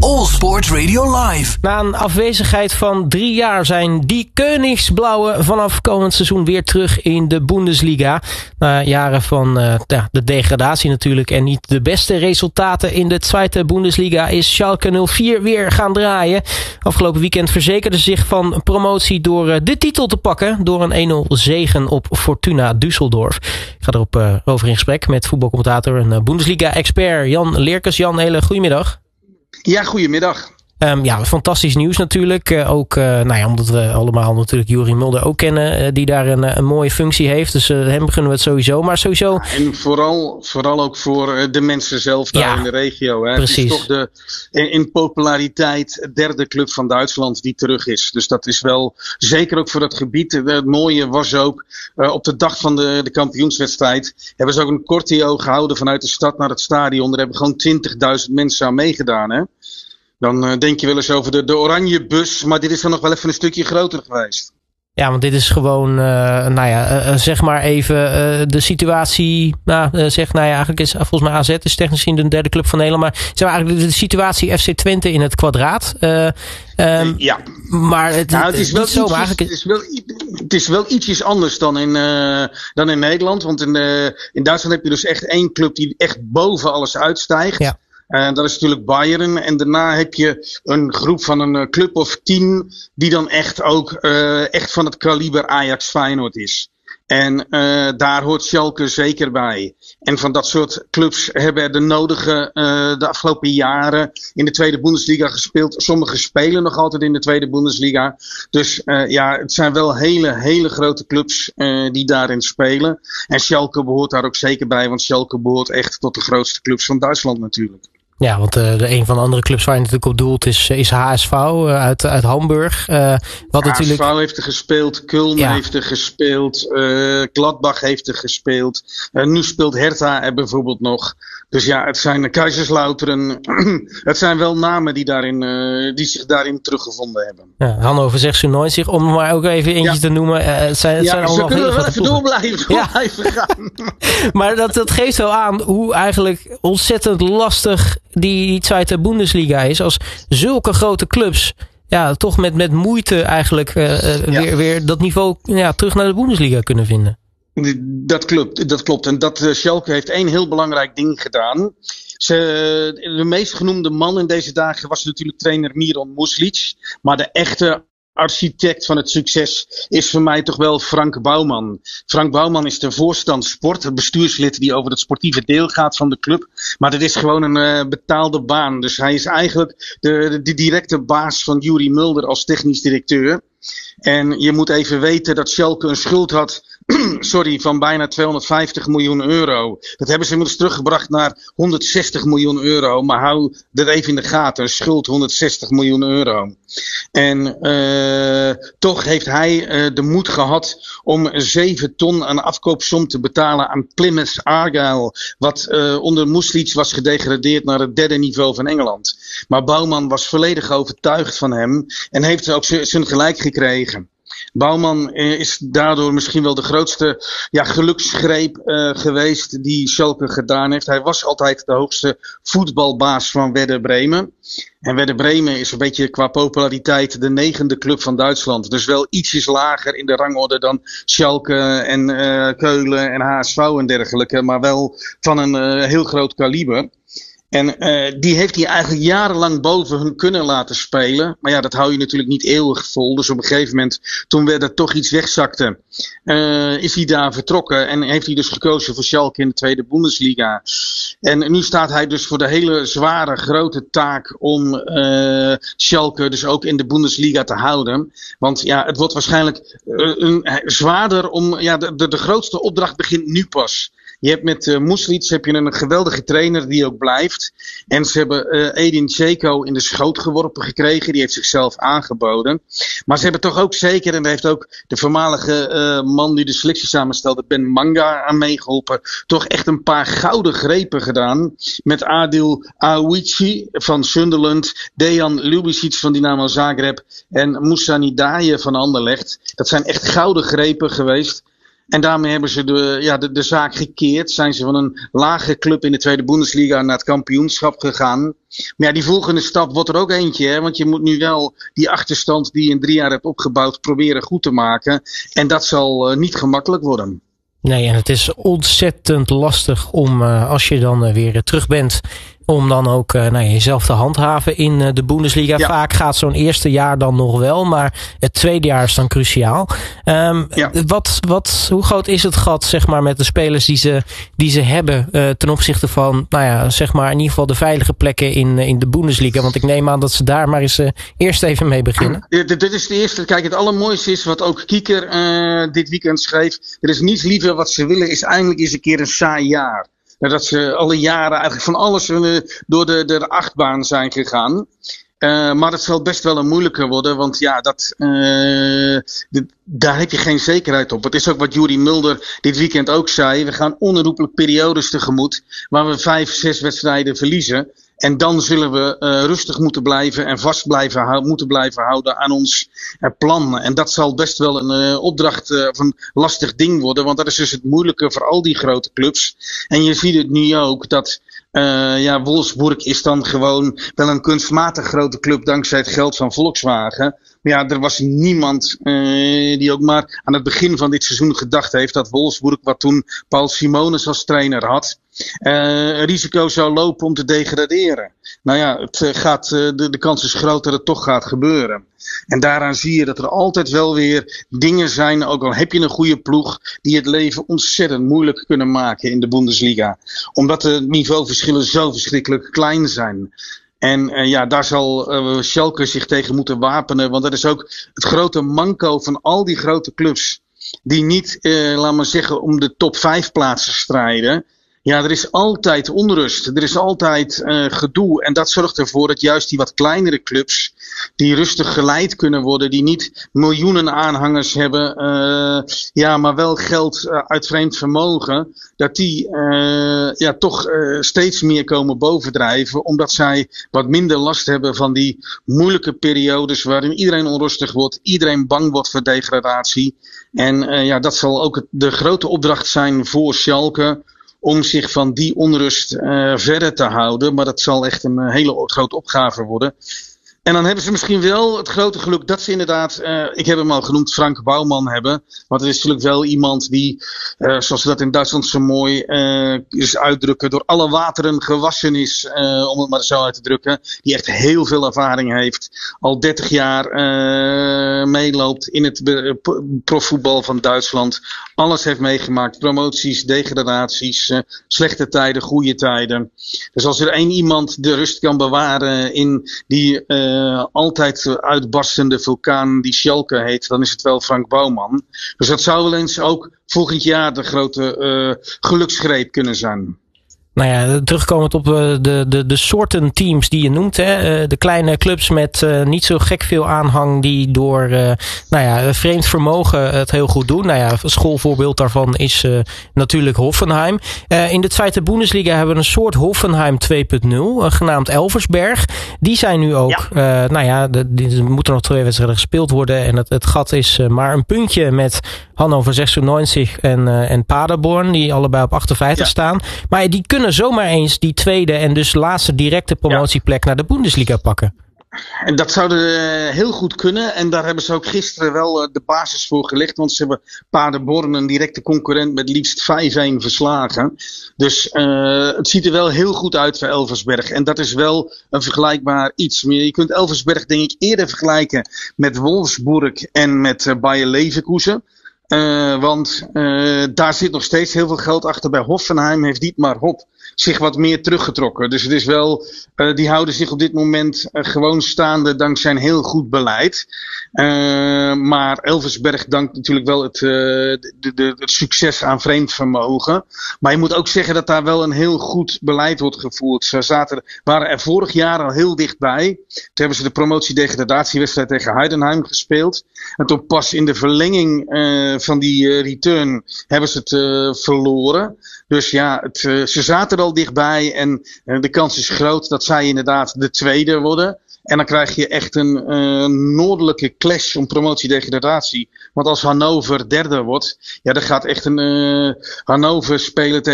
All Sports Radio Live. Na een afwezigheid van 3 jaar zijn die Koningsblauwe vanaf komend seizoen weer terug in de Bundesliga. Na jaren van de degradatie natuurlijk en niet de beste resultaten in de Zweite Bundesliga is Schalke 04 weer gaan draaien. Afgelopen weekend verzekerde zich van promotie door de titel te pakken door een 1-0 zegen op Fortuna Düsseldorf. Ik ga erop over in gesprek met voetbalcommentator en Bundesliga-expert Jan Leerkens. Jan, hele goedemiddag. Ja, goedemiddag. Fantastisch nieuws natuurlijk. Omdat we allemaal natuurlijk Juri Mulder ook kennen, die daar een mooie functie heeft. Dus hem beginnen we het sowieso. Maar sowieso. Ja, en vooral ook voor de mensen zelf daar in de regio. Hè. Precies. Het is toch in populariteit derde club van Duitsland die terug is. Dus dat is wel, zeker ook voor dat gebied. Het mooie was ook, op de dag van de kampioenswedstrijd hebben ze ook een corteo gehouden vanuit de stad naar het stadion. Daar hebben gewoon 20.000 mensen aan meegedaan, hè. Dan denk je wel eens over de oranje bus, maar dit is dan nog wel even een stukje groter geweest. Ja, want dit is gewoon, zeg maar even de situatie. Eigenlijk is volgens mij AZ is technisch gezien de derde club van Nederland. Maar zeg maar eigenlijk de situatie FC Twente in het kwadraat. Ja. Maar het is wel zo. Het is wel ietsjes anders dan in Nederland. Want in Duitsland heb je dus echt één club die echt boven alles uitstijgt. Ja. Dat is natuurlijk Bayern. En daarna heb je een groep van een club of 10 die dan echt ook echt van het kaliber Ajax Feyenoord is. En daar hoort Schalke zeker bij. En van dat soort clubs hebben er de nodige de afgelopen jaren in de Tweede Bundesliga gespeeld. Sommige spelen nog altijd in de Tweede Bundesliga. Dus het zijn wel hele grote clubs die daarin spelen. En Schalke behoort daar ook zeker bij. Want Schalke behoort echt tot de grootste clubs van Duitsland natuurlijk. Ja, want een van de andere clubs waar je natuurlijk op doelt is HSV uit Hamburg. HSV heeft er gespeeld, Köln heeft er gespeeld, Gladbach heeft er gespeeld. Nu speelt Hertha er bijvoorbeeld nog. Dus ja, het zijn Kaiserslautern. Het zijn wel namen die zich daarin teruggevonden hebben. Ja, Hannover 96, om maar ook even eentje te noemen. Het zijn allemaal ze kunnen wel even door blijven gaan. Maar dat geeft wel aan hoe eigenlijk ontzettend lastig die Zweite Bundesliga is. Als zulke grote clubs toch met moeite eigenlijk weer dat niveau terug naar de Bundesliga kunnen vinden. Dat klopt. En Schalke heeft één heel belangrijk ding gedaan. De meest genoemde man in deze dagen was natuurlijk trainer Miran Muslic. Maar de echte architect van het succes is voor mij toch wel Frank Bouwman. Frank Bouwman is de voorstand sport, het bestuurslid die over het sportieve deel gaat van de club. Maar dat is gewoon een betaalde baan. Dus hij is eigenlijk de directe baas van Juri Mulder als technisch directeur. En je moet even weten dat Schalke een schuld had van bijna 250 miljoen euro. Dat hebben ze inmiddels teruggebracht naar 160 miljoen euro. Maar hou dat even in de gaten. Een schuld 160 miljoen euro. En toch heeft hij de moed gehad om 7 ton aan afkoopsom te betalen aan Plymouth Argyle. Wat onder Muslic was gedegradeerd naar het derde niveau van Engeland. Maar Bouwman was volledig overtuigd van hem. En heeft ook zijn gelijk gekregen. Bouwman is daardoor misschien wel de grootste geluksgreep geweest die Schalke gedaan heeft. Hij was altijd de hoogste voetbalbaas van Werder Bremen. En Werder Bremen is een beetje qua populariteit de 9e club van Duitsland. Dus wel ietsjes lager in de rangorde dan Schalke en Keulen en HSV en dergelijke. Maar wel van een heel groot kaliber. En die heeft hij eigenlijk jarenlang boven hun kunnen laten spelen. Maar ja, dat hou je natuurlijk niet eeuwig vol. Dus op een gegeven moment, toen er toch iets wegzakte, is hij daar vertrokken. En heeft hij dus gekozen voor Schalke in de Tweede Bundesliga. En nu staat hij dus voor de hele zware, grote taak om Schalke dus ook in de Bundesliga te houden. Want ja, het wordt waarschijnlijk zwaarder om... De grootste opdracht begint nu pas. Je hebt met Muslic heb je een geweldige trainer die ook blijft. En ze hebben Edin Dzeko in de schoot geworpen gekregen. Die heeft zichzelf aangeboden. Maar ze hebben toch ook zeker, en daar heeft ook de voormalige man die de selectie samenstelde, Ben Manga, aan meegeholpen. Toch echt een paar gouden grepen gedaan. Met Adil Aouichi van Sunderland. Dejan Ljubicic van Dynamo Zagreb. En Moussa Nidaye van Anderlecht. Dat zijn echt gouden grepen geweest. En daarmee hebben ze de zaak gekeerd. Zijn ze van een lage club in de tweede Bundesliga naar het kampioenschap gegaan. Maar ja, die volgende stap wordt er ook eentje. Hè? Want je moet nu wel die achterstand die je in 3 jaar hebt opgebouwd proberen goed te maken. En dat zal niet gemakkelijk worden. Nee, en het is ontzettend lastig om als je dan weer terug bent, om dan ook jezelf te handhaven in de Bundesliga. Ja. Vaak gaat zo'n eerste jaar dan nog wel, maar het tweede jaar is dan cruciaal. Hoe groot is het gat, zeg maar, met de spelers die ze hebben ten opzichte van, zeg maar, in ieder geval de veilige plekken in de Bundesliga? Want ik neem aan dat ze daar maar eens eerst even mee beginnen. Dit is de eerste. Kijk, het allermooiste is wat ook Kieker dit weekend schreef. Er is niets liever wat ze willen, is eindelijk eens een keer een saai jaar. Dat ze alle jaren eigenlijk van alles door de achtbaan zijn gegaan. Maar het zal best wel een moeilijke worden. Want ja, daar heb je geen zekerheid op. Het is ook wat Juri Mulder dit weekend ook zei. We gaan onherroepelijk periodes tegemoet waar we 5-6 wedstrijden verliezen. En dan zullen we rustig moeten blijven en vast moeten blijven houden aan ons plan. En dat zal best wel een opdracht of een lastig ding worden. Want dat is dus het moeilijke voor al die grote clubs. En je ziet het nu ook dat Wolfsburg is dan gewoon wel een kunstmatig grote club dankzij het geld van Volkswagen. Maar ja, er was niemand die ook maar aan het begin van dit seizoen gedacht heeft dat Wolfsburg, wat toen Paul Simonis als trainer had, risico zou lopen om te degraderen. Nou ja, de kans is groot dat het toch gaat gebeuren. En daaraan zie je dat er altijd wel weer dingen zijn, ook al heb je een goede ploeg, die het leven ontzettend moeilijk kunnen maken in de Bundesliga. Omdat de niveauverschillen zo verschrikkelijk klein zijn. En daar zal Schalke zich tegen moeten wapenen. Want dat is ook het grote manco van al die grote clubs. Die niet, laat maar zeggen, om de top 5 plaatsen strijden. Ja, er is altijd onrust. Er is altijd gedoe. En dat zorgt ervoor dat juist die wat kleinere clubs, die rustig geleid kunnen worden, die niet miljoenen aanhangers hebben, maar wel geld uit vreemd vermogen, dat die toch steeds meer komen bovendrijven, omdat zij wat minder last hebben van die moeilijke periodes waarin iedereen onrustig wordt, iedereen bang wordt voor degradatie. En dat zal ook de grote opdracht zijn voor Schalke, om zich van die onrust verder te houden. Maar dat zal echt een hele grote opgave worden. En dan hebben ze misschien wel het grote geluk dat ze inderdaad, ik heb hem al genoemd, Frank Bouwman hebben. Want het is natuurlijk wel iemand die, zoals we dat in Duitsland zo mooi is uitdrukken, door alle wateren gewassen is, om het maar zo uit te drukken. Die echt heel veel ervaring heeft. Al 30 jaar meeloopt in het profvoetbal van Duitsland. Alles heeft meegemaakt. Promoties, degradaties, slechte tijden, goede tijden. Dus als er één iemand de rust kan bewaren in die altijd uitbarstende vulkaan die Schalke heet, dan is het wel Frank Bouwman. Dus dat zou wel eens ook volgend jaar de grote geluksgreep kunnen zijn. Nou ja, terugkomend op de soorten teams die je noemt. Hè? De kleine clubs met niet zo gek veel aanhang die door vreemd vermogen het heel goed doen. Nou ja, een schoolvoorbeeld daarvan is natuurlijk Hoffenheim. In de tweede Bundesliga hebben we een soort Hoffenheim 2.0, genaamd Elversberg. Die zijn nu ook, er moeten nog 2 wedstrijden gespeeld worden. En het gat is maar een puntje met Hannover 96 en Paderborn, die allebei op 58 staan. Maar die kunnen zomaar eens die tweede en dus laatste directe promotieplek naar de Bundesliga pakken. En dat zou heel goed kunnen. En daar hebben ze ook gisteren wel de basis voor gelegd. Want ze hebben Paderborn, een directe concurrent, met liefst 5-1 verslagen. Dus het ziet er wel heel goed uit voor Elversberg. En dat is wel een vergelijkbaar iets. Maar je kunt Elversberg denk ik eerder vergelijken met Wolfsburg en met Bayer Leverkusen. Want daar zit nog steeds heel veel geld achter. Bij Hoffenheim heeft Dietmar Hopp zich wat meer teruggetrokken. Dus het is wel, die houden zich op dit moment gewoon staande dankzij een heel goed beleid. Maar Elversberg dankt natuurlijk wel het succes aan vreemd vermogen. Maar je moet ook zeggen dat daar wel een heel goed beleid wordt gevoerd. Ze waren er vorig jaar al heel dichtbij. Toen hebben ze de promotie-degradatiewedstrijd tegen Heidenheim gespeeld. En toen pas in de verlenging van die return hebben ze het verloren. Dus ja, ze zaten er al dichtbij en de kans is groot dat zij inderdaad de tweede worden. En dan krijg je echt een noordelijke clash om promotie-degradatie. Want als Hannover derde wordt, ja, dan gaat echt Hannover spelen tegen